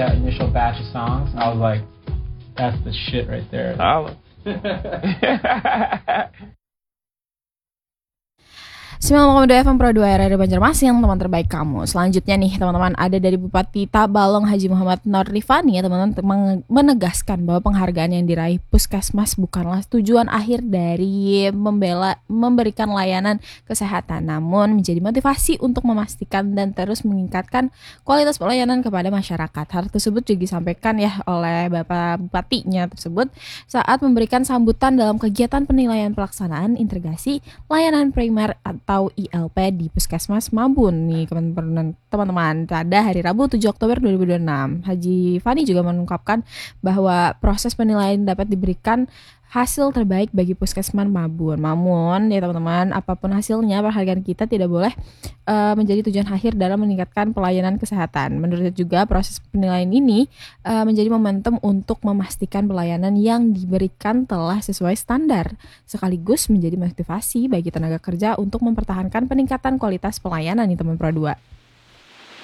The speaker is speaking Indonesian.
that initial batch of songs, I was like, that's the shit right there. Sembilan FM Pro 2 RRI Banjarmasin, teman terbaik kamu. Selanjutnya nih teman-teman, ada dari Bupati Tabalong Haji Muhammad Nur Rifani ya teman-teman, menegaskan bahwa penghargaan yang diraih Puskesmas bukanlah tujuan akhir dari memberikan layanan kesehatan, namun menjadi motivasi untuk memastikan dan terus meningkatkan kualitas pelayanan kepada masyarakat. Hal tersebut juga disampaikan ya oleh Bapak Bupatinya tersebut saat memberikan sambutan dalam kegiatan penilaian pelaksanaan integrasi layanan primer atau ILP di Puskesmas Mabun nih teman-teman pada hari Rabu 7 Oktober 2026. Haji Fani juga mengungkapkan bahwa proses penilaian dapat diberikan hasil terbaik bagi Puskesmas Mabun. Namun ya teman-teman, apapun hasilnya, penghargaan kita tidak boleh menjadi tujuan akhir dalam meningkatkan pelayanan kesehatan. Menurutnya juga proses penilaian ini menjadi momentum untuk memastikan pelayanan yang diberikan telah sesuai standar, sekaligus menjadi motivasi bagi tenaga kerja untuk mempertahankan peningkatan kualitas pelayanan nih teman Pro 2.